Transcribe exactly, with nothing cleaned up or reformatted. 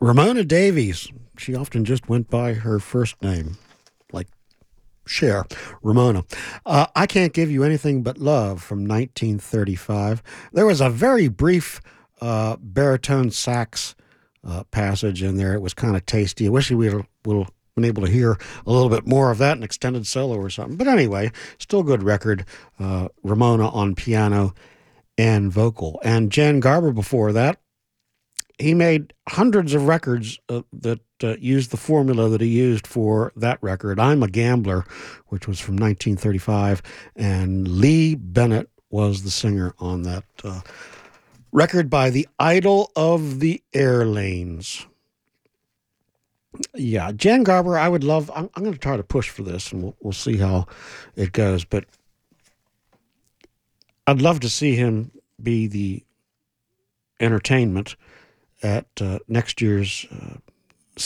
Ramona Davies. She often just went by her first name, like Cher, Ramona. Uh, I Can't Give You Anything But Love from nineteen thirty-five. There was a very brief uh, baritone sax uh, passage in there. It was kind of tasty. I wish we would have been able to hear a little bit more of that, an extended solo or something. But anyway, still good record. Uh, Ramona on piano and vocal. And Jan Garber before that, he made hundreds of records uh, that uh, used the formula that he used for that record. I'm a Gambler, which was from nineteen thirty-five, and Lee Bennett was the singer on that uh, record by the Idol of the Airlanes. Yeah, Jan Garber, I would love. I'm, I'm going to try to push for this, and we'll, we'll see how it goes. But I'd love to see him be the entertainment at uh, next year's uh,